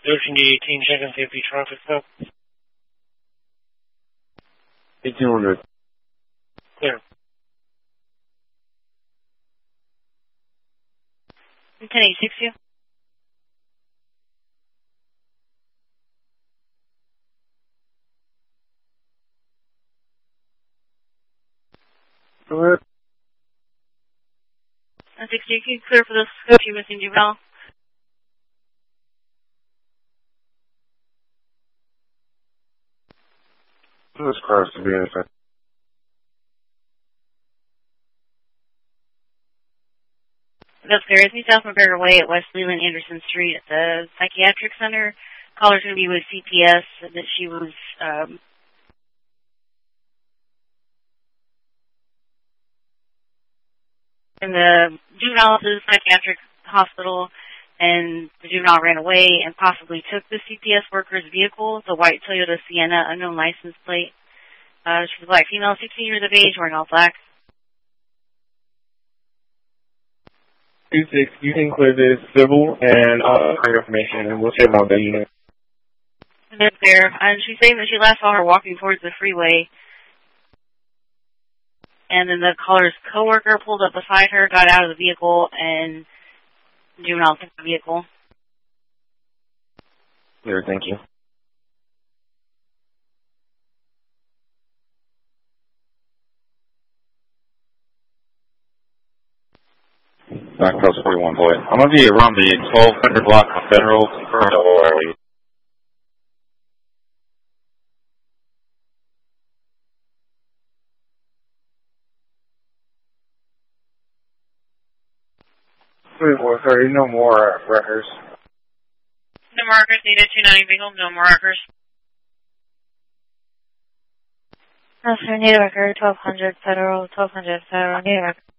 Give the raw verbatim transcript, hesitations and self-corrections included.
Ocean D eighteen, checking safety traffic stop. eighteen hundred. Clear. ten eighty-six, you. Go ahead. ten sixty, can you clear for the scope you missing juvenile? This car is to be in effect. That's clear. It's South McGregor Way at West Leland Anderson Street at the Psychiatric Center. Caller's going to be with C P S, that she was, um, in the juvenile psychiatric hospital, and the juvenile ran away and possibly took the C P S worker's vehicle, the white Toyota Sienna, unknown license plate. Uh, she's a black female, sixteen years of age, wearing all black. two six, you can clear this civil and uh, her information, and we'll save on the unit. And that's there. And she's saying that she last saw her walking towards the freeway. And then the caller's coworker pulled up beside her, got out of the vehicle, and juvenile took the vehicle. Clear, thank you. Back Coast forty-one, boy. I'm going to be around the twelve hundred block of Federal. Or are we? twenty-four thirty, no more uh, records. No more records needed, two ninety Beagle, no more records. Officer, need a record, twelve hundred Federal, twelve hundred Federal, need a record.